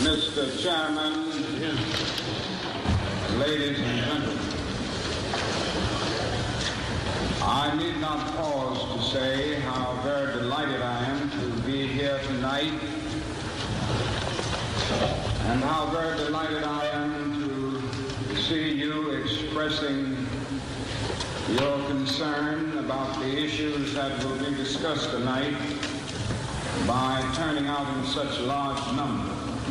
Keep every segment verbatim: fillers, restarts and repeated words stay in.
Mister Chairman, ladies and gentlemen, I need not pause to say how very delighted I am to be here tonight, and how very delighted I am to see you expressing your concern about the issues that will be discussed tonight by turning out in such large numbers.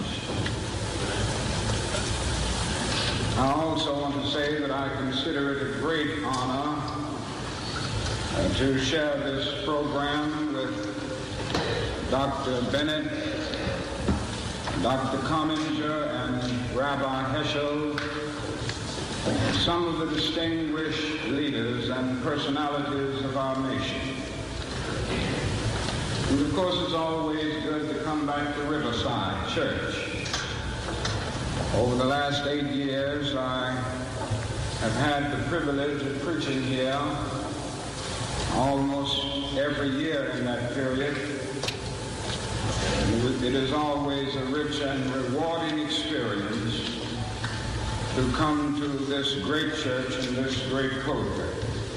I also want to say that I consider it a great honor uh, to share this program with Doctor Bennett, Doctor Comminger, and Rabbi Heschel, some of the distinguished leaders and personalities of our nation. And of course, it's always good to come back to Riverside Church. Over the last eight years, I have had the privilege of preaching here almost every year in that period. It is always a rich and rewarding experience to come to this great church and this great pulpit.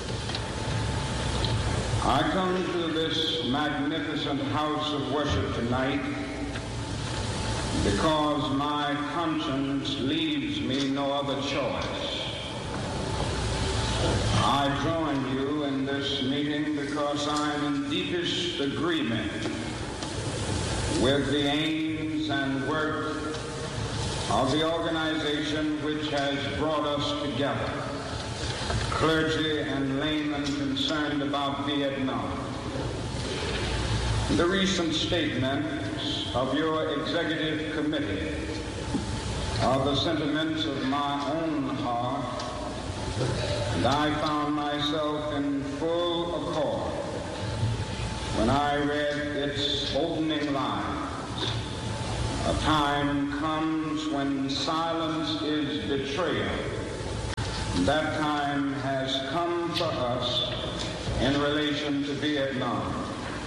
I come to this magnificent house of worship tonight because my conscience leaves me no other choice. I join you in this meeting because I'm in deepest agreement with the aims and work of the organization which has brought us together, clergy and laymen concerned about Vietnam. The recent statements of your executive committee are the sentiments of my own heart, and I found myself in full accord when I read its opening lines. A time comes when silence is betrayal. That time has come for us in relation to Vietnam.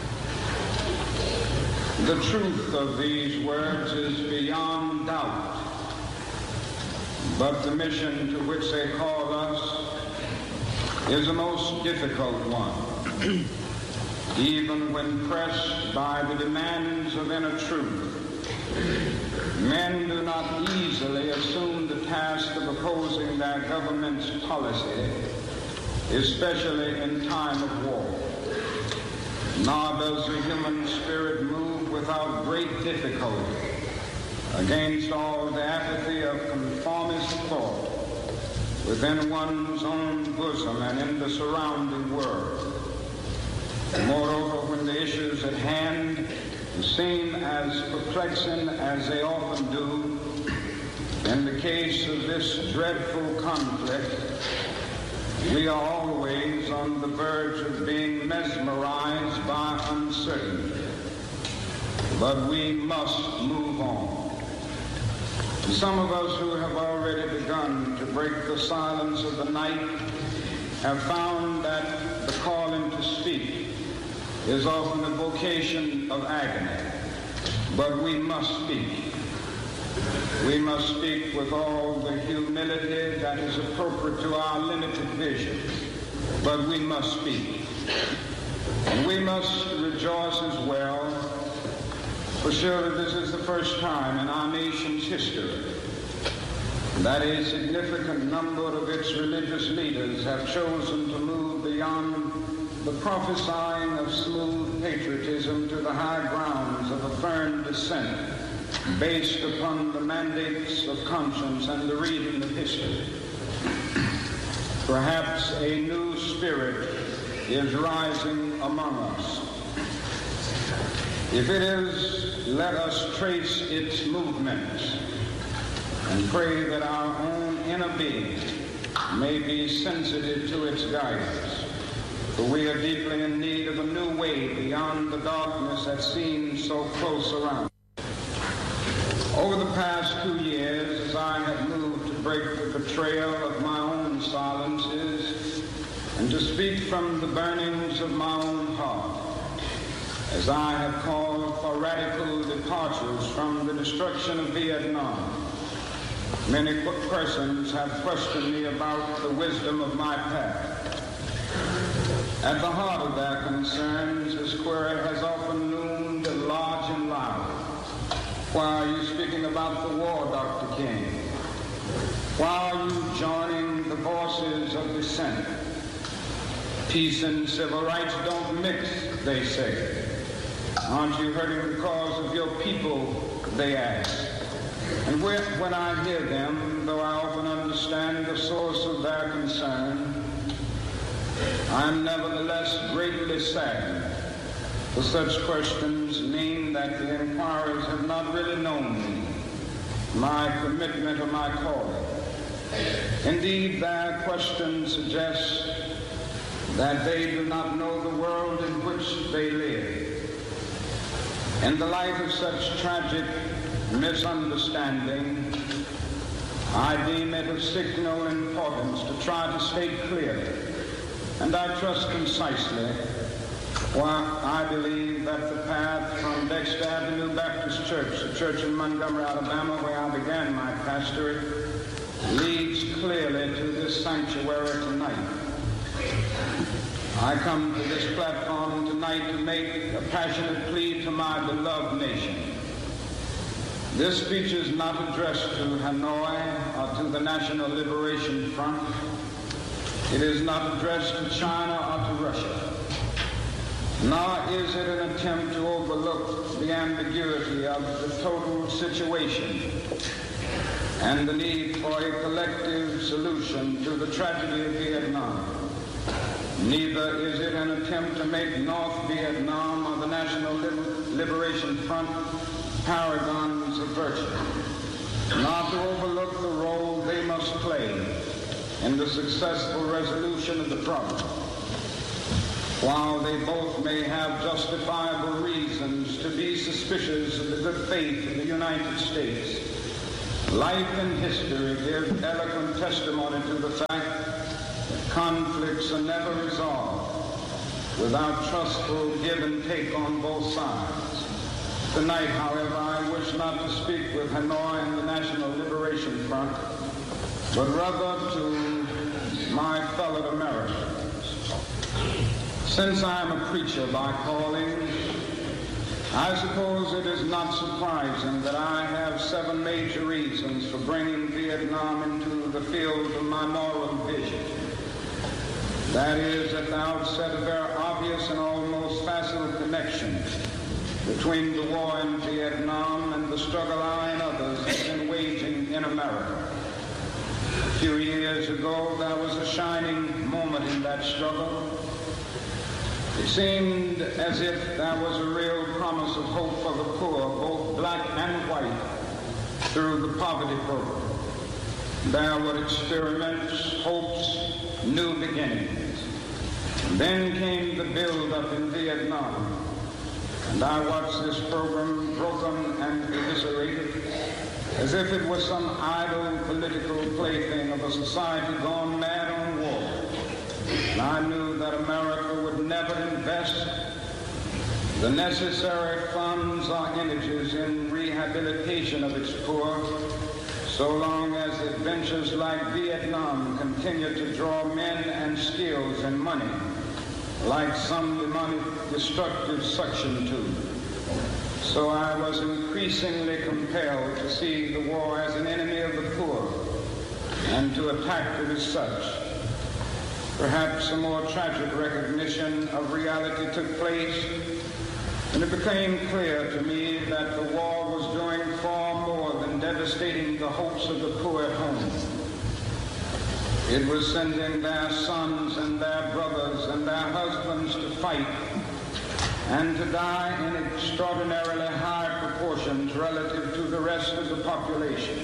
The truth of these words is beyond doubt, but the mission to which they call us is a most difficult one. Even when pressed by the demands of inner truth, men do not easily assume the task of opposing their government's policy, especially in time of war. Nor does the human spirit move without great difficulty against all the apathy of conformist thought within one's own bosom and in the surrounding world. Moreover, when the issues at hand seem as perplexing as they often do, in the case of this dreadful conflict, we are always on the verge of being mesmerized by uncertainty. But we must move on. Some of us who have already begun to break the silence of the night have found that the calling to speak is often a vocation of agony. But we must speak. We must speak with all the humility that is appropriate to our limited vision. But we must speak. And we must rejoice as well, for surely this is the first time in our nation's history that a significant number of its religious leaders have chosen to move beyond the prophesying of smooth patriotism to the high grounds of a firm dissent based upon the mandates of conscience and the reading of history. Perhaps a new spirit is rising among us. If it is, let us trace its movements and pray that our own inner being may be sensitive to its guidance. For we are deeply in need of a new way beyond the darkness that seems so close around. Over the past two years, as I have moved to break the betrayal of my own silences and to speak from the burnings of my own heart, as I have called for radical departures from the destruction of Vietnam, many persons have questioned me about the wisdom of my path. At the heart of their concerns, this query has often loomed large and loud. Why are you speaking about the war, Doctor King? Why are you joining the voices of dissent? Peace and civil rights don't mix, they say. Aren't you hurting the cause of your people, they ask. And when I hear them, though I often understand the source of their concern, I am nevertheless greatly saddened, for such questions mean that the inquirers have not really known me, my commitment or my calling. Indeed, their questions suggest that they do not know the world in which they live. In the light of such tragic misunderstanding, I deem it of signal importance to try to state clearly, and I trust concisely, why I believe that the path from Dexter Avenue Baptist Church, a church in Montgomery, Alabama, where I began my pastorate, leads clearly to this sanctuary tonight. I come to this platform tonight to make a passionate plea to my beloved nation. This speech is not addressed to Hanoi or to the National Liberation Front. It is not addressed to China or to Russia. Nor is it an attempt to overlook the ambiguity of the total situation and the need for a collective solution to the tragedy of Vietnam. Neither is it an attempt to make North Vietnam or the National Liberation Front paragons of virtue, nor to overlook the role they must play in the successful resolution of the problem. While they both may have justifiable reasons to be suspicious of the good faith of the United States, life and history give eloquent testimony to the fact that conflicts are never resolved without trustful give and take on both sides. Tonight, however, I wish not to speak with Hanoi and the National Liberation Front, but rather to my fellow Americans. Since I am a preacher by calling, I suppose it is not surprising that I have seven major reasons for bringing Vietnam into the field of my moral vision. That is, at the outset, a very obvious and almost facile connection between the war in Vietnam and the struggle I and others have been waging in America. A few years ago, there was a shining moment in that struggle. It seemed as if there was a real promise of hope for the poor, both black and white, through the poverty program. There were experiments, hopes, new beginnings. And then came the build-up in Vietnam, and I watched this program broken and eviscerated as if it was some idle political plaything of a society gone mad on war. And I knew that America would never invest the necessary funds or energies in rehabilitation of its poor so long as adventures like Vietnam continue to draw men and skills and money like some demonic destructive suction tube. So I was increasingly compelled to see the war as an enemy of the poor and to attack it as such. Perhaps a more tragic recognition of reality took place, and it became clear to me that the war was doing far more than devastating the hopes of the poor at home. It was sending their sons and their brothers and their husbands to fight and to die in extraordinarily high proportions relative to the rest of the population.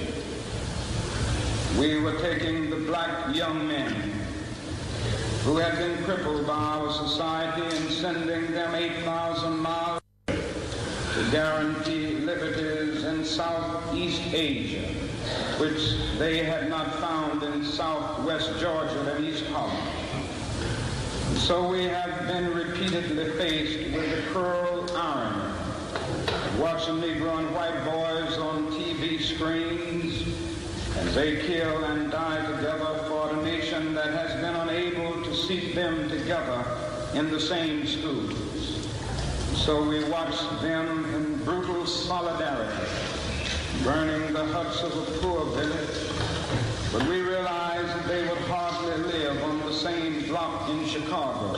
We were taking the black young men who had been crippled by our society and sending them eight thousand miles to guarantee liberties in Southeast Asia, which they had not found in Southwest Georgia and East Holland. So we have been repeatedly faced with the cruel irony. Watching Negro and white boys on T V screens as they kill and die together for a nation that has been unable to seat them together in the same schools. So we watch them in brutal solidarity, burning the huts of a poor village, but we realize that they would hardly live on the same block in Chicago.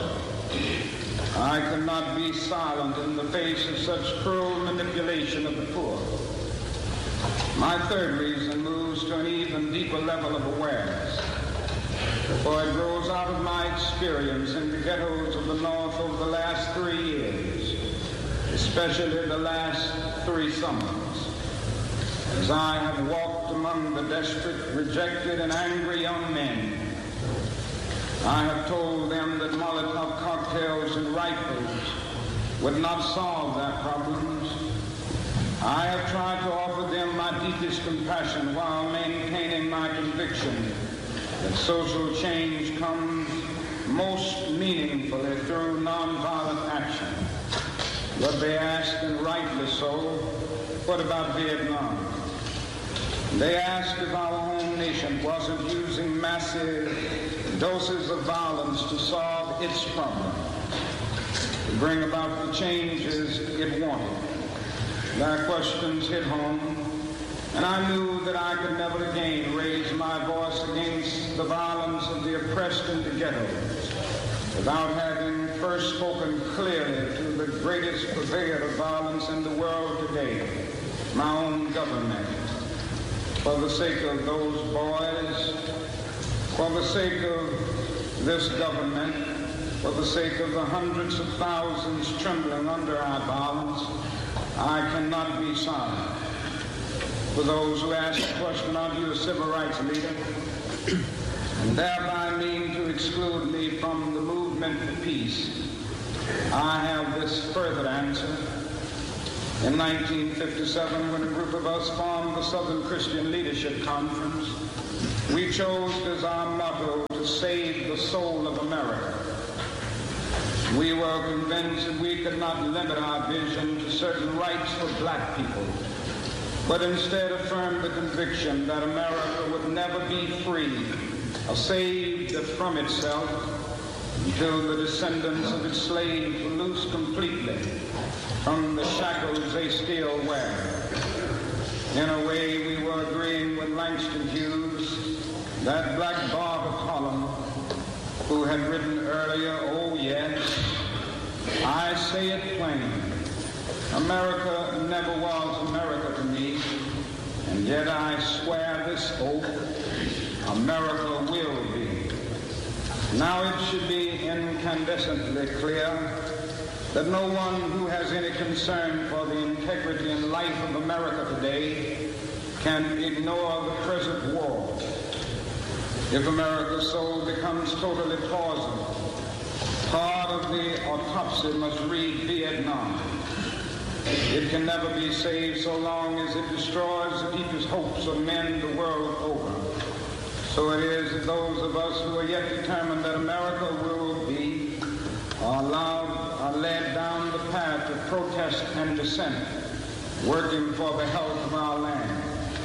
I could not be silent in the face of such cruel manipulation of the poor. My third reason moves to an even deeper level of awareness, for it grows out of my experience in the ghettos of the North over the last three years, especially the last three summers, as I have walked among the desperate, rejected, and angry young men. I have told them that Molotov cocktails and rifles would not solve their problems. I have tried to offer them my deepest compassion while maintaining my conviction that social change comes most meaningfully through nonviolent action. But they asked, and rightly so, what about Vietnam? They asked if our home nation wasn't using massive doses of violence to solve its problem, to bring about the changes it wanted. Their questions hit home, and I knew that I could never again raise my voice against the violence of the oppressed in the ghettos without having first spoken clearly to the greatest purveyor of violence in the world today, my own government. For the sake of those boys, for the sake of this government, for the sake of the hundreds of thousands trembling under our violence, I cannot be silent. For those who ask the question, are you a civil rights leader? And thereby mean to exclude me from the movement for peace, I have this further answer. In nineteen fifty-seven, when a group of us formed the Southern Christian Leadership Conference, we chose as our motto to save the soul of America. We were convinced that we could not limit our vision to certain rights for black people, but instead affirm the conviction that America would never be free or saved from itself until the descendants of its slaves were loosed completely from the shackles they still wear. In a way, we were agreeing with Langston Hughes, that black bard of Harlem, who had written earlier, oh yes, I say it plain, America never was America to me, and yet I swear this oath, America will be. Now it should be incandescently clear that no one who has any concern for the integrity and life of America today can ignore the present war. If America's soul becomes totally poisoned, part of the autopsy must read Vietnam. It can never be saved so long as it destroys the deepest hopes of men the world over. So it is that those of us who are yet determined that America will be are allowed, are led down the path of protest and dissent, working for the health of our land.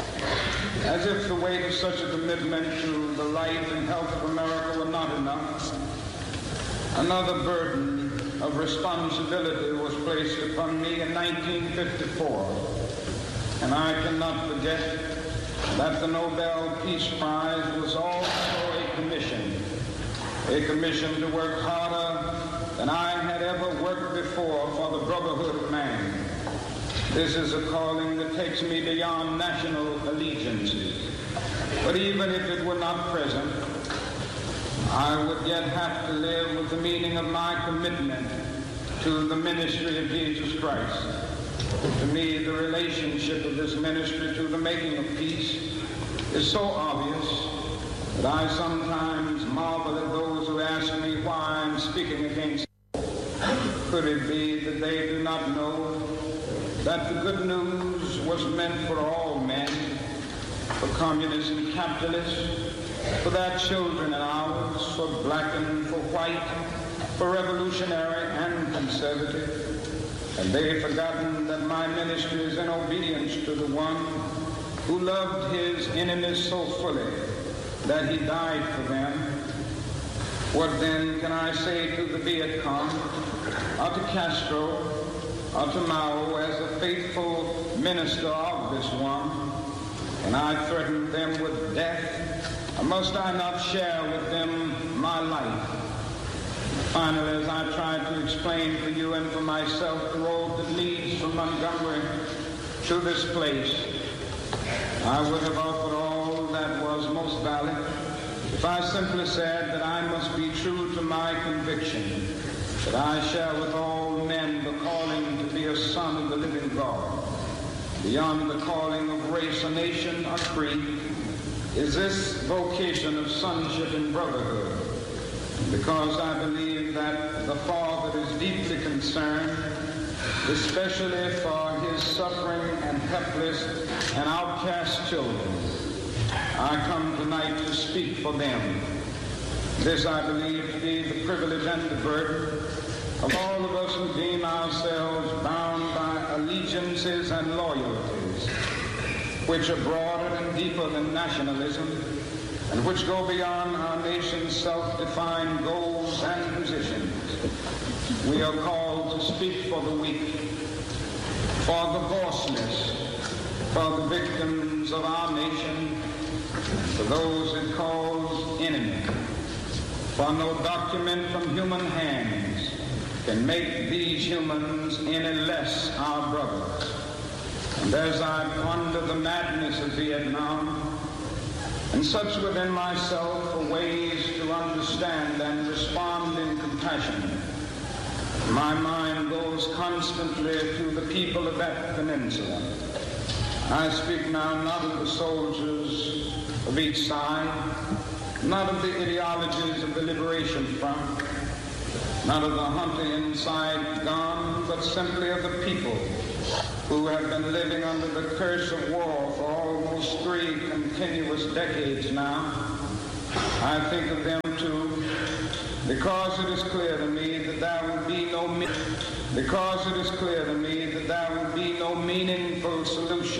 As if the weight of such a commitment to the life and health of America were not enough, another burden of responsibility was placed upon me in nineteen fifty-four, and I cannot forget that the Nobel Peace Prize was also a commission, a commission to work harder than I had ever worked before for the brotherhood of man. This is a calling that takes me beyond national allegiances. But even if it were not present, I would yet have to live with the meaning of my commitment to the ministry of Jesus Christ. To me, the relationship of this ministry to the making of peace is so obvious that I sometimes marvel at those who ask me why I'm speaking against it. Could it be that they do not know that the good news was meant for all men, for communists and capitalists, for their children and ours, for black and for white, for revolutionary and conservative? Have they forgotten that my ministry is in obedience to the one who loved his enemies so fully that he died for them? What then can I say to the Viet Cong, or to Castro, or to Mao as a faithful minister of this one? And I threaten them with death, or must I not share with them my life? Finally, as I tried to explain for you and for myself the road that leads from Montgomery to this place, I would have offered all that was most valid if I simply said that I must be true to my conviction, that I share with all men the calling to be a son of the living God. Beyond the calling of race or nation or creed is this vocation of sonship and brotherhood, because I believe that the Father is deeply concerned, especially for his suffering and helpless and outcast children. I come tonight to speak for them. This I believe to be the privilege and the burden of all of us who deem ourselves bound by allegiances and loyalties, which are broader and deeper than nationalism, and which go beyond our nation's self-defined goals and positions. We are called to speak for the weak, for the voiceless, for the victims of our nation, for those it calls enemy. For no document from human hands can make these humans any less our brothers. And as I ponder the madness of Vietnam, and search within myself for ways to understand and respond in compassion, my mind goes constantly to the people of that peninsula. I speak now not of the soldiers of each side, not of the ideologies of the Liberation Front, not of the hunter inside gone, but simply of the people who have been living under the curse of war for almost three continuous decades now. I think of them too, because it is clear to me that there will be no because it is clear to me that there will be no meaningful solution